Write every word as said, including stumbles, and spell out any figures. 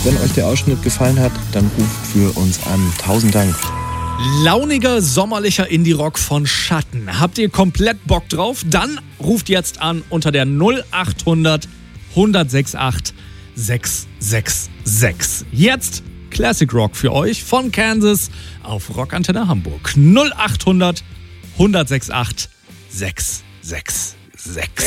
Wenn euch der Ausschnitt gefallen hat, dann ruft für uns an. Tausend Dank. Launiger, sommerlicher Indie-Rock von Schatten. Habt ihr komplett Bock drauf? Dann ruft jetzt an unter der null achthundert hundertsechsundachtzig sechs sechs sechs. Jetzt Classic Rock für euch von Kansas auf Rockantenne Hamburg. null achthundert hundertsechsundachtzig sechs sechs sechs.